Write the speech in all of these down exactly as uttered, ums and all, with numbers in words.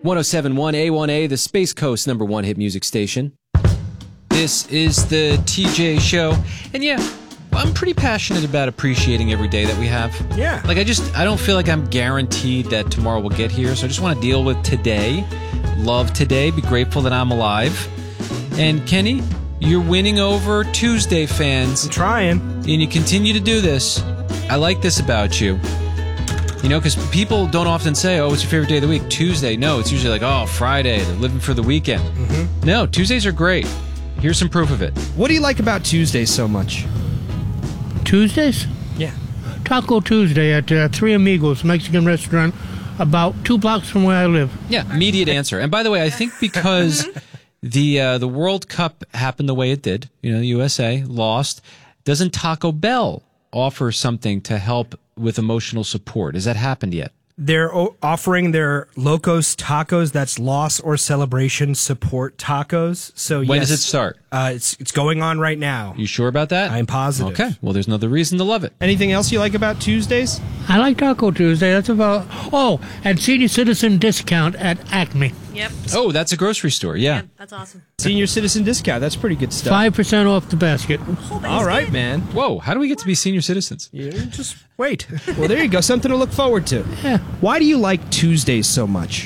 one oh seven point one A one A, the Space Coast number one hit music station. This is the T J Show. And yeah, I'm pretty passionate about appreciating every day that we have. Yeah. Like, I just, I don't feel like I'm guaranteed that tomorrow will get here, so I just want to deal with today. Love today, be grateful that I'm alive. And Kenny, you're winning over Tuesday fans. I'm trying. And you continue to do this. I like this about you. You know, because people don't often say, oh, what's your favorite day of the week? Tuesday. No, it's usually like, oh, Friday. They're living for the weekend. Mm-hmm. No, Tuesdays are great. Here's some proof of it. What do you like about Tuesdays so much? Tuesdays? Yeah. Taco Tuesday at uh, Three Amigos Mexican restaurant about two blocks from where I live. Yeah, immediate answer. And by the way, I think because the uh, the World Cup happened the way it did, you know, the U S A lost, doesn't Taco Bell offer something to help with emotional support? Has that happened yet? They're o- offering their Locos Tacos, that's loss or celebration support tacos. So When yes, does it start? Uh, it's it's going on right now. You sure about that? I'm positive. Okay, well, there's another reason to love it. Anything else you like about Tuesdays? I like Taco Tuesday. That's about... Oh, and senior citizen discount at Acme. Yep. Oh, that's a grocery store, yeah. Yeah, that's awesome. Senior citizen discount, that's pretty good stuff. five percent off the basket. All right, man. Whoa, how do we get to be senior citizens? You just wait. Well, there you go. Something to look forward to. Yeah. Why do you like Tuesdays so much?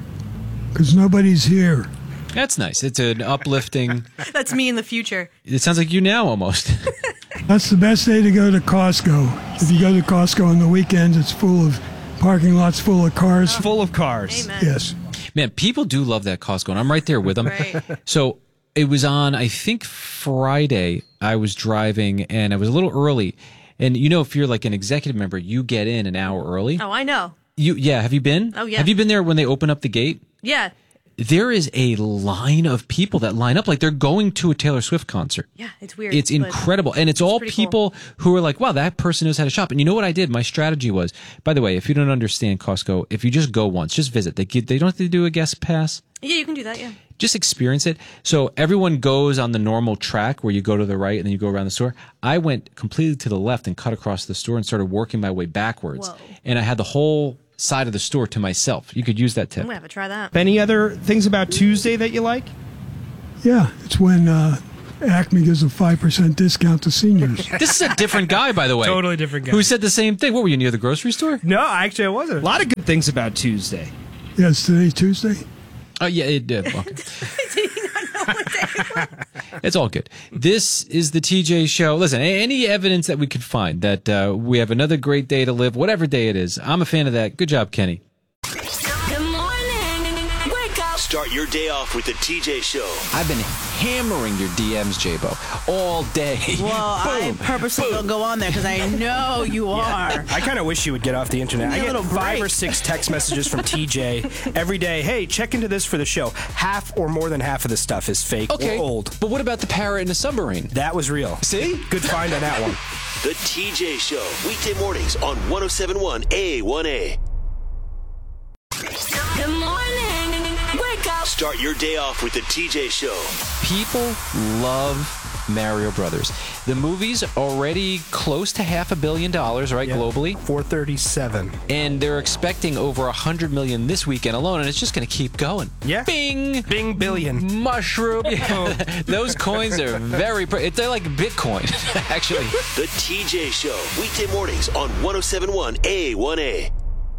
Because nobody's here. That's nice. It's an uplifting... That's me in the future. It sounds like you now, almost. That's the best day to go to Costco. If you go to Costco on the weekends, it's full of parking lots full of cars. Full of cars. Amen. Yes. Man, people do love that Costco, and I'm right there with them. Right. So it was on, I think, Friday. I was driving, and I was a little early. And you know, if you're like an executive member, you get in an hour early. Oh, I know. You, yeah, have you been? Oh, yeah. Have you been there when they open up the gate? Yeah. There is a line of people that line up like they're going to a Taylor Swift concert. Yeah, it's weird. It's but incredible. And it's all pretty people who are like, wow, that person knows how to shop. And you know what I did? My strategy was, by the way, if you don't understand Costco, if you just go once, just visit. They get, they don't have to do a guest pass. Yeah, you can do that, yeah. Just experience it. So everyone goes on the normal track where you go to the right and then you go around the store. I went completely to the left and cut across the store and started working my way backwards. Whoa. And I had the whole side of the store to myself. You could use that tip. I'm going to have to try that. Any other things about Tuesday that you like? Yeah, it's when uh, Acme gives a five percent discount to seniors. This is a different guy, by the way. Totally different guy. Who said the same thing. What, were you near the grocery store? No, actually, I wasn't. A lot of good things about Tuesday. Yes, today's Tuesday. Oh, yeah, it did. Well, it's all good. This is the T J Show. Listen, any evidence that we could find that uh, we have another great day to live, whatever day it is, I'm a fan of that. Good job, Kenny. Good morning. Wake up. Start your day off with the T J Show. I've been hammering your D Ms, J-Bo, all day. Well, I purposely don't go on there because I know you are. I kind of wish you would get off the internet. I Need a get little five break. or six text messages from T J every day. Hey, check into this for the show. Half or more than half of the stuff is fake Okay, or old. but what about the parrot in the submarine? That was real. See? Good find on that one. The T J Show. Weekday mornings on one oh seven point one A one A. Good morning. Wake up. Start your day off with the T J Show. People love Mario Brothers. The movie's already close to half a billion dollars, right, Yeah. globally? four thirty-seven. And they're expecting over a hundred million this weekend alone, and it's just going to keep going. Yeah. Bing! Bing billion. Mushroom. Those coins are very, pre- they're like Bitcoin, actually. The T J Show. Weekday mornings on one oh seven point one A one A.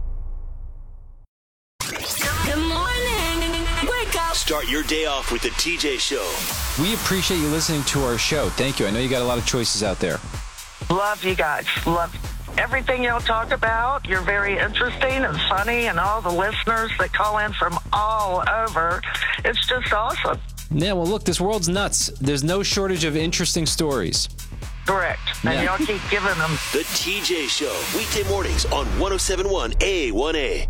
Good morning. Wake up. Start your day off with the T J Show. We appreciate you listening to our show. Thank you. I know you got a lot of choices out there. Love you guys. Love everything y'all talk about. You're very interesting and funny, and all the listeners that call in from all over. It's just awesome. Yeah, well, look, this world's nuts. There's no shortage of interesting stories. Correct. And Yeah. y'all keep giving them. The T J Show. Weekday mornings on one oh seven point one A one A.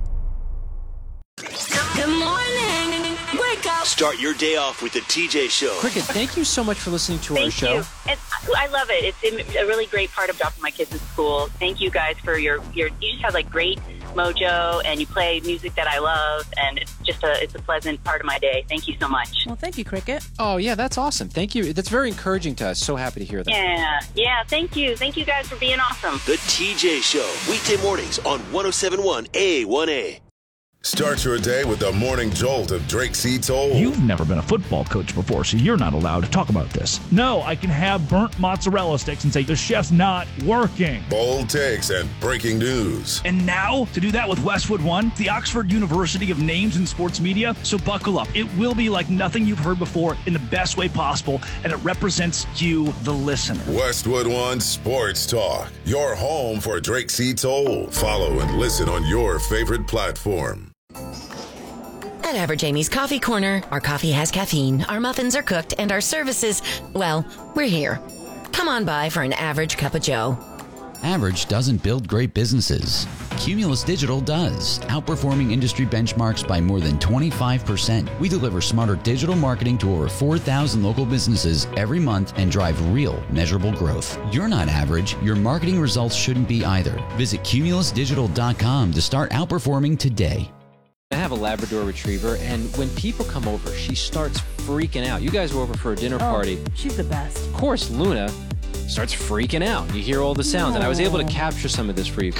Good morning. Wake up. Start your day off with the T J Show. Cricket, thank you so much for listening to our Thank show. you. And I love it. It's a really great part of dropping my kids at school. Thank you guys for your, your you just have like great mojo and you play music that I love and it's just a it's a pleasant part of my day. Thank you so much. Well, thank you, Cricket. Oh, yeah, that's awesome. Thank you. That's very encouraging to us. So happy to hear that. Yeah, yeah, thank you. Thank you guys for being awesome. The T J Show. Weekday mornings on one oh seven point one A one A. Start your day with the morning jolt of Drake C. Toll. You've never been a football coach before, so you're not allowed to talk about this. No, I can have burnt mozzarella sticks and say the chef's not working. Bold takes and breaking news. And now, to do that with Westwood One, the Oxford University of names in sports media. So buckle up. It will be like nothing you've heard before in the best way possible, and it represents you, the listener. Westwood One Sports Talk, your home for Drake C. Toll. Follow and listen on your favorite platform. At Average Amy's Coffee Corner, our coffee has caffeine, our muffins are cooked, and our services, well, we're here. Come on by for an average cup of joe. Average doesn't build great businesses. Cumulus Digital does, outperforming industry benchmarks by more than twenty-five percent. We deliver smarter digital marketing to over four thousand local businesses every month and drive real, measurable growth. You're not average. Your marketing results shouldn't be either. Visit cumulus digital dot com to start outperforming today. I have a Labrador Retriever, and when people come over, she starts freaking out. You guys were over for a dinner party. She's the best. Of course, Luna starts freaking out. You hear all the sounds, and I was able to capture some of this for you.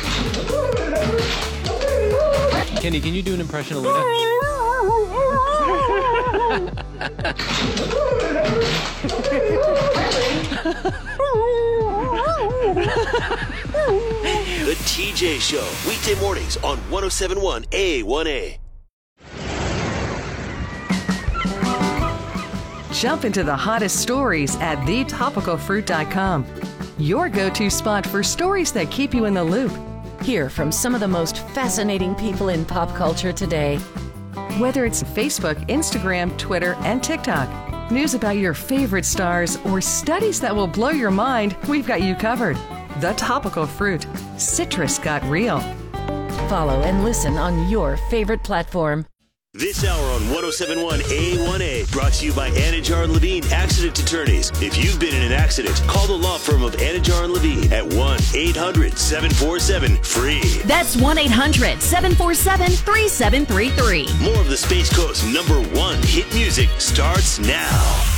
Kenny, can you do an impression of Luna? The T J Show, weekday mornings on one oh seven point one A one A. Jump into the hottest stories at the topical fruit dot com. Your go-to spot for stories that keep you in the loop. Hear from some of the most fascinating people in pop culture today. Whether it's Facebook, Instagram, Twitter, and TikTok, news about your favorite stars, or studies that will blow your mind, we've got you covered. The Topical Fruit. Citrus got real. Follow and listen on your favorite platform. This hour on one oh seven point one A one A, brought to you by Anajar and Levine Accident Attorneys. If you've been in an accident, call the law firm of Anajar and Levine at one eight hundred seven four seven free. That's one eight hundred seven four seven three seven three three. More of the Space Coast number one hit music starts now.